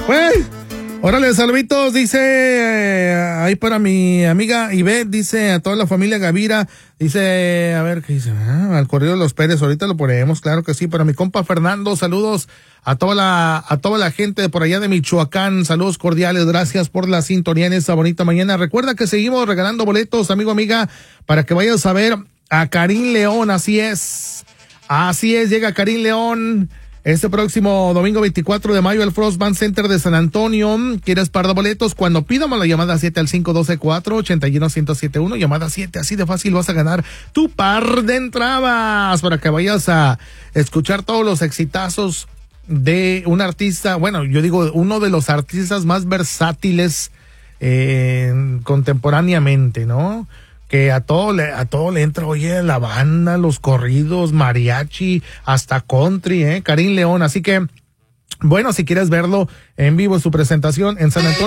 Pues, órale, saluditos, dice, ahí para mi amiga Ivette, dice, a toda la familia Gavira, dice, a ver, ¿qué dice? Al corrido de los Pérez, ahorita lo ponemos, claro que sí, para mi compa Fernando, saludos a toda la gente de por allá de Michoacán, saludos cordiales, gracias por la sintonía en esta bonita mañana. Recuerda que seguimos regalando boletos, amigo, amiga, para que vayas a ver a Karim León, así es, llega Karim León este próximo domingo 24 de mayo al Frost Band Center de San Antonio. ¿Quieres par de boletos? Cuando pidamos la llamada 7 al 512-481-1071, llamada 7, así de fácil vas a ganar tu par de entradas para que vayas a escuchar todos los exitazos de un artista, bueno, yo digo uno de los artistas más versátiles contemporáneamente, ¿no? Que a todo le entra, oye, la banda, los corridos, mariachi, hasta country, Karim León. Así que, bueno, si quieres verlo en vivo, su presentación en San Antonio.